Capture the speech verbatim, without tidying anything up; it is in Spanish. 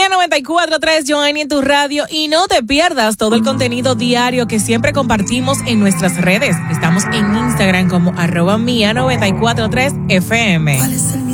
Mía noventa y cuatro punto tres, Joanny en tu radio, y no te pierdas todo el contenido diario que siempre compartimos en nuestras redes. Estamos en Instagram como arroba Mía noventa y cuatro punto tres F M. ¿Cuál es el